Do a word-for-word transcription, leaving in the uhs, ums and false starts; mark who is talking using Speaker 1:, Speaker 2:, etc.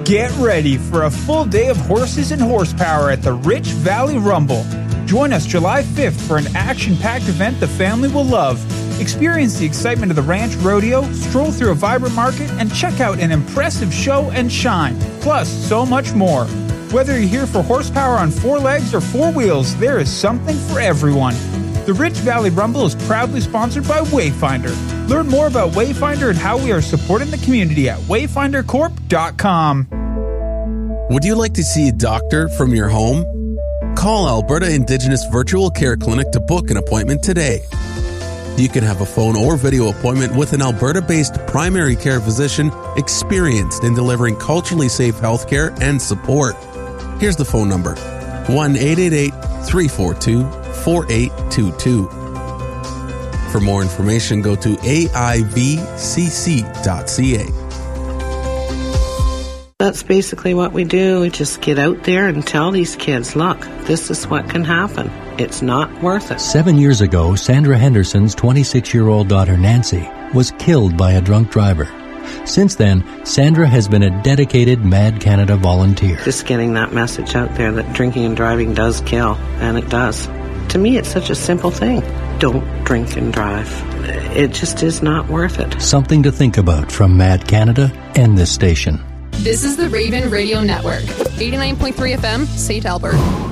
Speaker 1: Get ready for a full day of horses and horsepower at the Rich Valley Rumble. Join us July fifth for an action-packed event the family will love. Experience the excitement of the ranch rodeo, stroll through a vibrant market, and check out an impressive show and shine. Plus, so much more. Whether you're here for horsepower on four legs or four wheels, there is something for everyone. The Rich Valley Rumble is proudly sponsored by Wayfinder. Learn more about Wayfinder and how we are supporting the community at wayfinder corp dot com.
Speaker 2: Would you like to see a doctor from your home? Call Alberta Indigenous Virtual Care Clinic to book an appointment today. You can have a phone or video appointment with an Alberta-based primary care physician experienced in delivering culturally safe healthcare and support. Here's the phone number, one eight eight eight, three four two, four eight two two. For more information, go to A I V C C dot C A.
Speaker 3: That's basically what we do. We just get out there and tell these kids, look, this is what can happen. It's not worth it.
Speaker 4: Seven years ago, Sandra Henderson's twenty-six-year-old daughter Nancy was killed by a drunk driver. Since then, Sandra has been a dedicated Mad Canada volunteer.
Speaker 3: Just getting that message out there that drinking and driving does kill, and it does. To me, it's such a simple thing. Don't drink and drive. It just is not worth it.
Speaker 4: Something to think about from Mad Canada and this station.
Speaker 5: This is the Raven Radio Network, eighty-nine point three F M, Saint Albert.